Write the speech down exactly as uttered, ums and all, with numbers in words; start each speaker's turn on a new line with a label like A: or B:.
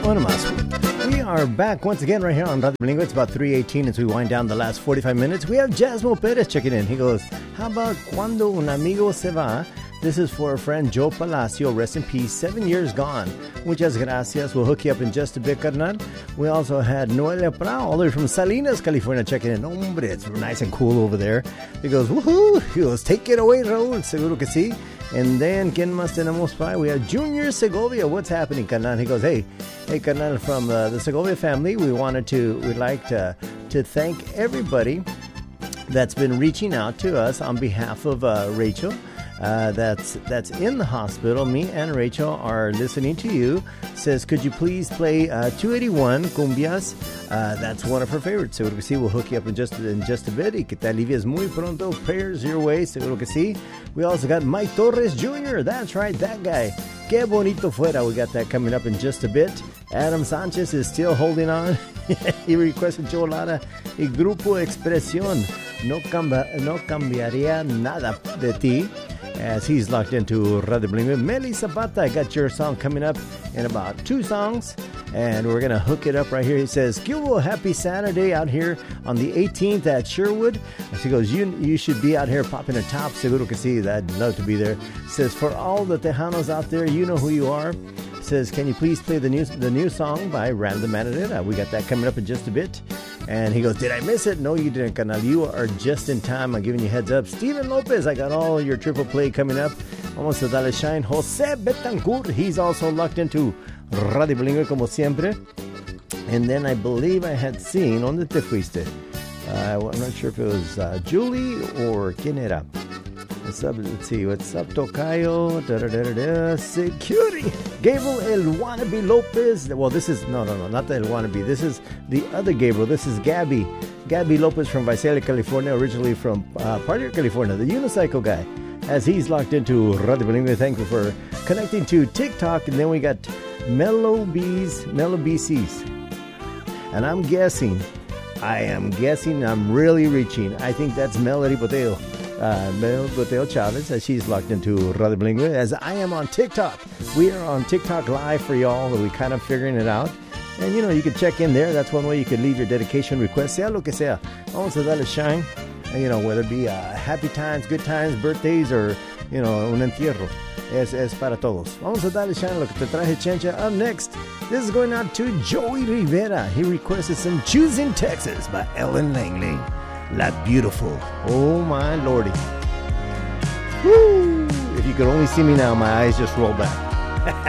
A: Bueno más. We are back once again right here on Radio Bilingüe. It's about three eighteen as we wind down the last forty-five minutes. We have Jasmo Perez checking in. He goes, how about cuando un amigo se va? This is for a friend, Joe Palacio. Rest in peace. Seven years gone. Muchas gracias. We'll hook you up in just a bit, carnal. We also had Noelia Prao, all the way from Salinas, California, checking in. Hombre, it's nice and cool over there. He goes, woohoo. He goes, take it away, Raúl. Seguro que sí. And then, ¿quién más tenemos by? We have Junior Segovia. What's happening, carnal? He goes, hey, hey, carnal, from uh, the Segovia family, we wanted to, we'd like to, to thank everybody that's been reaching out to us on behalf of uh, Rachel. Uh, that's that's in the hospital. Me and Rachel are listening to you. Says, could you please play uh, two eighty-one Cumbias? Uh, that's one of her favorites. Seguro que sí. We'll hook you up in just in just a bit. Y que te alivies muy pronto. Prayers your way. Seguro que sí. We also got Mike Torres Junior That's right, that guy. Que bonito fuera. We got that coming up in just a bit. Adam Sanchez is still holding on. He requested Cholada y Grupo Expresión. No, camba, no cambiaría nada de ti. As he's locked into Radio Bilingüe. Meli Zapata, I got your song coming up in about two songs, and we're going to hook it up right here. He says, "Cubo, happy Saturday out here on the eighteenth at Sherwood." And she goes, you you should be out here popping a top. Seguro que sí, I'd love to be there. Says, for all the Tejanos out there, you know who you are. Says, can you please play the new the new song by Random Manadera? We got that coming up in just a bit. And he goes, did I miss it? No, you didn't, carnal. You are just in time. I'm giving you heads up. Steven Lopez, I got all your triple play coming up. Almost to Dale Shine. Jose Betancourt, he's also locked into Radio Bilingüe como siempre. And then I believe I had seen, ¿Dónde te fuiste? Uh, I'm not sure if it was uh, Julie or ¿Quién era? What's up? Let's see. What's up, Tocayo? Da, da, da, da, da. Security. Gabriel El Wannabe Lopez. Well, this is, no, no, no, not the El Wannabe. This is the other Gabriel. This is Gabby. Gabby Lopez from Visalia, California, originally from uh, Parker, California, the unicycle guy. As he's locked into Radio Bilingüe, thankful for connecting to TikTok. And then we got Mellow Bees, Mellow B Cs. And I'm guessing, I am guessing I'm really reaching. I think that's Melody Boteo. Uh, Mel Boteo Chavez, as she's locked into Radio Bilingüe, as I am on TikTok. We are on TikTok live for y'all, and we kind of figuring it out. And, you know, you can check in there. That's one way you could leave your dedication request. Sea lo que sea. Vamos a darle shine. And, you know, whether it be uh, happy times, good times, birthdays, or, you know, un entierro. Es, es para todos. Vamos a darle shine a lo que te traje, Chencha. Up next, this is going out to Joey Rivera. He requested some Choosing Texas by Ellen Langley. La Beautiful. Oh, my lordy. Woo! If you could only see me now, my eyes just roll back.